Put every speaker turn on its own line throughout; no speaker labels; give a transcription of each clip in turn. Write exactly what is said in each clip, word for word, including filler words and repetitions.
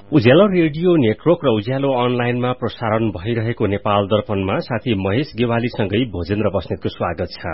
उज्यालो radio network र उज्यालो अनलाइनमा प्रसारण भइरहेको नेपाल दर्पणमा साथी महेश गेवालीसँगै भोजेन्द्र बस्नेतको स्वागत छ।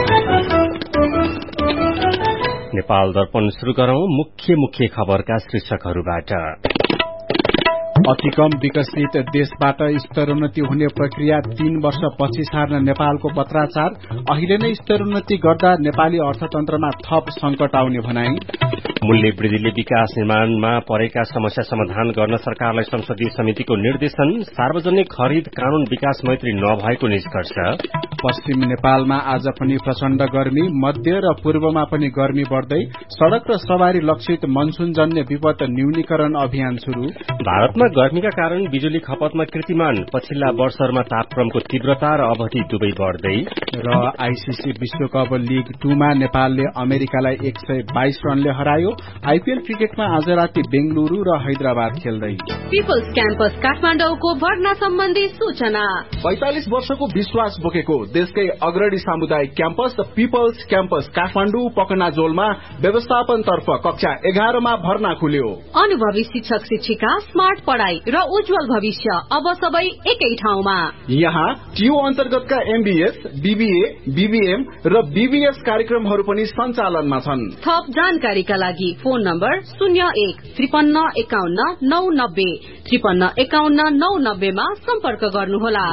नेपाल दर्पण शुरू गरौं मुख्य मुख्य खबरका शीर्षकहरूबाट।
अति कम विकसित देशबाट स्तरोन्नति हुने प्रक्रिया तीन वर्ष पछि सार्न नेपालको पत्राचार। अहिले नै स्तरोन्नति गर्दा नेपाली अर्थतन्त्रमा थप संकट आउने भनाई।
मूल्य वृद्धिले विकास निर्माणमा परेका समस्या समाधान गर्न सरकारलाई संसदीय समितिको निर्देशन। सार्वजनिक खरिद कानून विकास मैत्री नभएको निष्कर्ष।
पश्चिम नेपालमा आज पनि प्रचण्ड गर्मी, मध्य र पूर्वमा पनि गर्मी बढ्दै। सड़क र सवारी लक्षित मनसूनजन्य विपद न्यूनीकरण अभियान शुरू।
भारतमा गर्मीका कारण बिजुली खपतमा कीर्तिमान, पछिल्ला वर्षहरूमा तापक्रमको तीव्रता र अवधि दुवै बढ्दै।
र आईसीसी विश्वकप लीग टूमा नेपालले अमेरिकालाई एक सय बाइस रनले हरायो। आईपीएल क्रिकेटमा आज राति बेंगलुरू र हैदराबाद खेल्दै।
पीपल्स क्याम्पस काठमाडौँको भर्ना सम्बन्धी सूचना।
पैंतालिस वर्षको विश्वास बोकेको देशकै अग्रणी सामुदायिक क्याम्पस पीपल्स क्याम्पस काठमाडौँ पकनाजोलमा व्यवस्थापन तर्फ कक्षा एघारमा भर्ना खुल्यो।
अनुभवी शिक्षक शिक्षिका, स्मार्ट पढ़ाई र उज्जवल भविष्य अब सबै एकै ठाउँमा।
यहाँ टियू अन्तर्गतका एमबीएस, बीबीए, बीबीएम र बीबीएस कार्यक्रमहरू पनि सञ्चालनमा छन्।
थप जानकारीका लागि फोन नम्बर शून्य एक त्रिपन्न एकाउन्न नौ नब्बे त्रिपन्न एकाउन्न नौ नब्बेमा सम्पर्क गर्नुहोला।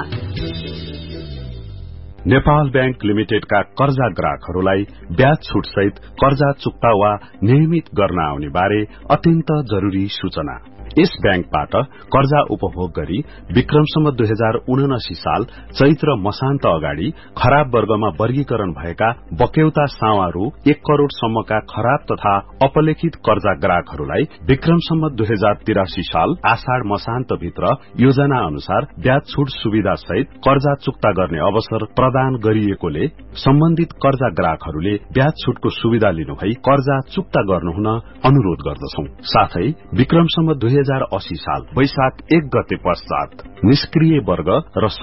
नेपाल बैंक लिमिटेडका कर्जा ग्राहकहरूलाई ब्याज छुट सहित कर्जा चुक्ता वा नियमित गर्न आउने बारे अत्यन्त जरूरी सूचना। यस बैंकबाट कर्जा उपभोग गरी विक्रमसम्म दुई हजार उनासी साल चैत्र मसान्त अगाडि खराब वर्गमा वर्गीकरण भएका बक्यौता सावारू एक करोड़ सम्मका खराब तथा अपलेखित कर्जा ग्राहकहरूलाई विक्रमसम्म दुई हजार तिरासी साल आषाढ़ मसान्त भित्र योजना अनुसार ब्याज छुट सुविधा सहित कर्जा चुक्ता गर्ने अवसर प्रदान गरिएकोले सम्बन्धित कर्जा ग्राहकहरूले ब्याज छुटको सुविधा लिनुभई कर्जा चुक्ता गर्नुहुन अनुरोध गर्दछौं। साथै विक्रमसम्म दुई हजार अस्सी साल वैशाख एक गते पश्चात निष्क्रिय वर्ग र